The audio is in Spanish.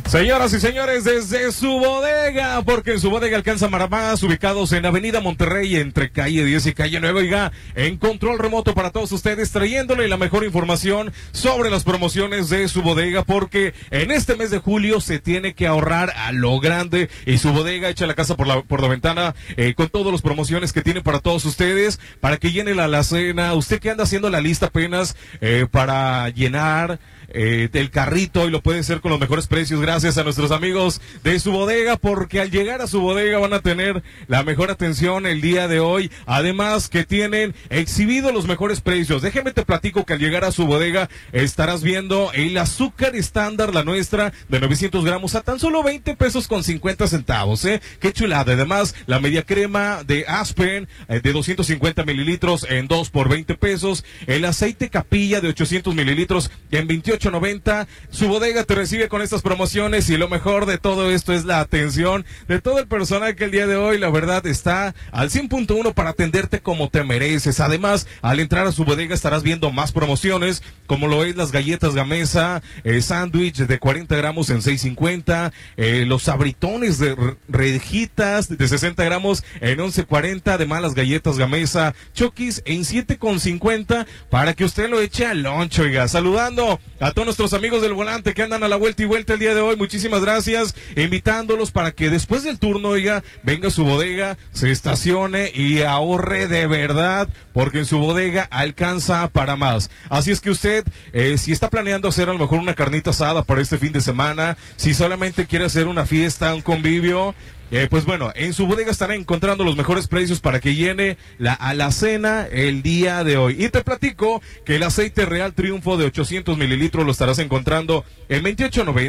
Señoras y señores, desde su bodega, porque en su bodega alcanza Maramás, ubicados en Avenida Monterrey, entre calle 10 y calle 9, oiga, en control remoto para todos ustedes, trayéndole la mejor información sobre las promociones de su bodega, porque en este mes de julio se tiene que ahorrar a lo grande, y su bodega echa la casa por la ventana, con todas las promociones que tiene para todos ustedes, para que llene la alacena. Usted que anda haciendo la lista apenas, para llenar del carrito, y lo puede hacer con los mejores precios gracias a nuestros amigos de su bodega, porque al llegar a su bodega van a tener la mejor atención el día de hoy, además que tienen exhibidos los mejores precios. Déjeme te platico que al llegar a su bodega estarás viendo el azúcar estándar, la nuestra, de 900 gramos a tan solo 20 pesos con 50 centavos, qué chulada. Además, la media crema de Aspen, de 250 mililitros en 2 por 20 pesos, el aceite Capilla de 800 mililitros en 28.90. Su bodega te recibe con estas promociones, y lo mejor de todo esto es la atención de todo el personal que el día de hoy, la verdad, está al 100.1 para atenderte como te mereces. Además, al entrar a su bodega estarás viendo más promociones, como lo es las galletas Gamesa, sándwich de 40 gramos en 6.50, los sabritones de rejitas de 60 gramos en 11.40, además las galletas Gamesa Chokis en 7.50, para que usted lo eche al loncho, oiga. Saludando a todos nuestros amigos del volante que andan a la vuelta y vuelta el día de hoy, muchísimas gracias, invitándolos para que después del turno, oiga, venga a su bodega, se estacione y ahorre de verdad, porque en su bodega alcanza para más. Así es que usted, si está planeando hacer a lo mejor una carnita asada para este fin de semana, si solamente quiere hacer una fiesta, un convivio, pues bueno, en su bodega estará encontrando los mejores precios para que llene la alacena el día de hoy. Y te platico que el aceite Real Triunfo de 800 mililitros lo estarás encontrando en 28.90.